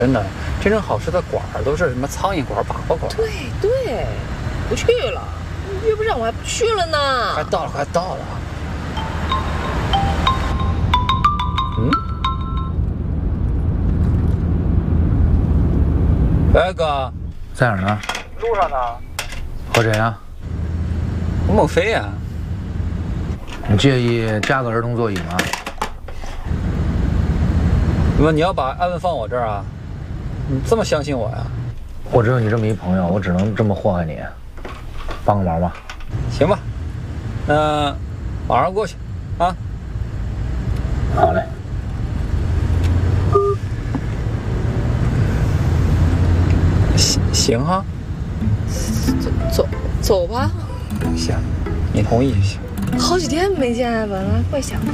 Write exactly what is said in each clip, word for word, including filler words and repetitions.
真的，真正好吃的馆儿都是什么苍蝇馆、粑粑馆。 对对，不去了，约不上我还不去了呢。 快到了，快到了。嗯？哎哥， 在哪儿呢？ 路上呢。 和谁啊？ 和孟非呀。 你介意加个儿童座椅吗？ 怎么你要把艾文放我这儿啊？你这么相信我呀？ 我只有你这么一朋友，我只能这么祸害你。帮个忙吧。 行吧，那马上过去，啊。 好嘞。 行行哈。 走走走吧。 行，你同意就行。 好几天没见艾文了，怪想的。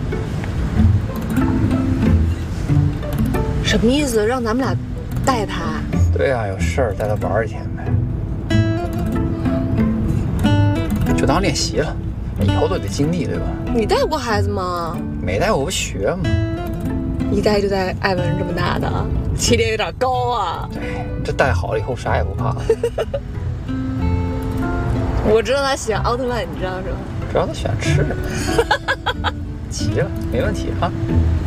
什么意思？让咱们俩带他？ 对呀、啊，有事儿带他玩一天呗，就当练习了，以后都得经历，对吧？ 你带过孩子吗？ 没带我不学吗？ 一带就带艾文这么大的，起点有点高啊。 对，这带好了以后啥也不怕了。 我知道他喜欢奥特曼，你知道是吧？ 只要他喜欢吃，齐了，没问题啊。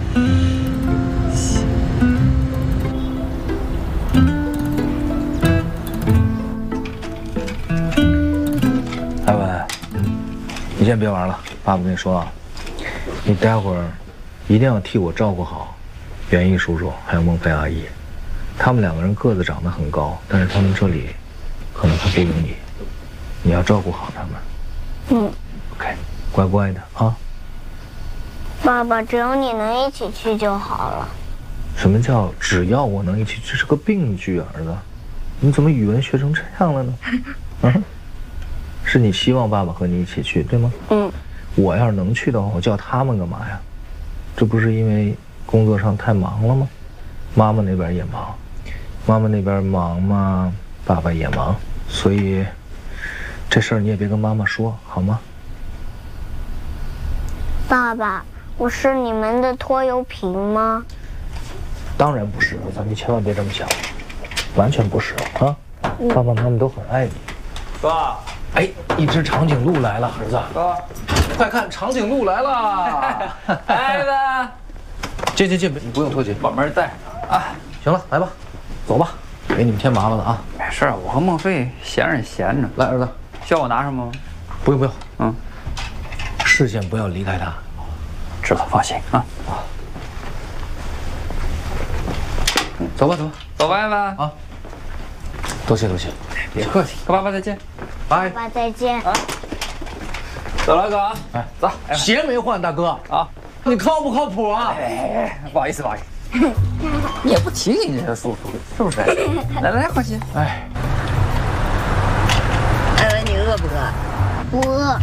艾文，你先别玩了，爸爸跟你说啊，你待会儿一定要替我照顾好园艺叔叔还有孟非阿姨，他们两个人个子长得很高，但是他们这里可能还不容易，你要照顾好他们。 嗯 ，OK， 乖乖的啊。 爸爸，只有你能一起去就好了。 什么叫只要我能一起？这是个病句啊，儿子，你怎么语文学成这样了呢？啊，是你希望爸爸和你一起去，对吗？ 嗯。 我要是能去的话，我叫他们干嘛呀？这不是因为工作上太忙了吗？妈妈那边也忙，妈妈那边忙嘛，爸爸也忙，所以这事儿你也别跟妈妈说，好吗？ 爸爸，我是你们的拖油瓶吗？ 当然不是，儿子，你千万别这么想，完全不是啊！嗯、爸爸妈妈都很爱你。 爸， 哎，一只长颈鹿来了，儿子。 爸， 快看，长颈鹿来了！ 孩子， 进进进，你不用脱鞋， 把门带上啊。 行了，来吧，走吧，给你们添麻烦了啊。 没事，我和孟非闲着闲着。 来，儿子， 需要我拿什么吗？ 不用不用， 嗯， 视线不要离开他。 知道，放心啊。 走吧走吧， 走吧，艾文啊。多谢多谢， 别客气，和爸爸再见。 拜。 爸爸再见。 啊，走了，哥啊。哎，走。 鞋没换，大哥啊， 你靠不靠谱啊？ 哎，不好意思不好意思，你也不提醒你这些叔叔，是不是？来来来，快去。 哎， 艾文，你饿不饿？ 不饿。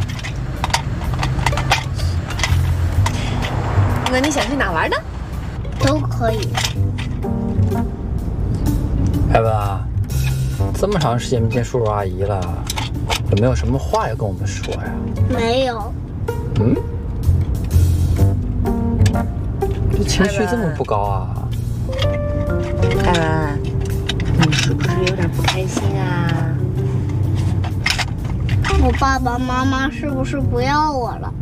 那你想去哪玩呢？ 都可以。 艾文啊，这么长时间没见叔叔阿姨了，有没有什么话要跟我们说呀？ 没有。 嗯？这情绪这么不高啊？ 艾文，你是不是有点不开心啊？ 我爸爸妈妈是不是不要我了？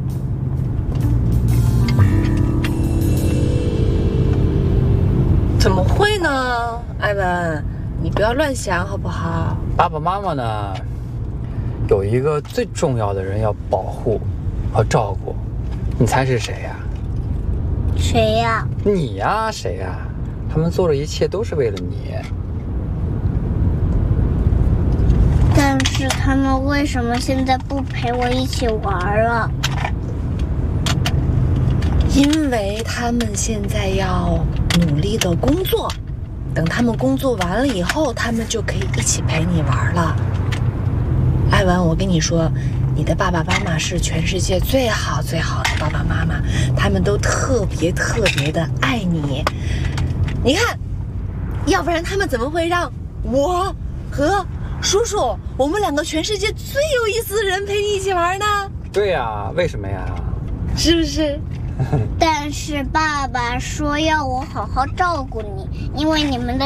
怎么会呢，艾文，你不要乱想好不好？ 爸爸妈妈呢，有一个最重要的人要保护和照顾，你猜是谁呀？ 谁呀？ 你呀，谁呀？他们做的一切都是为了你。 但是他们为什么现在不陪我一起玩了？ 因为他们现在要努力的工作，等他们工作完了以后，他们就可以一起陪你玩了。艾文，我跟你说，你的爸爸妈妈是全世界最好最好的爸爸妈妈，他们都特别特别的爱你。你看，要不然他们怎么会让我和叔叔，我们两个全世界最有意思的人陪你一起玩呢？ 对呀，为什么呀？ 是不是？ 但是爸爸说要我好好照顾你，因为你们的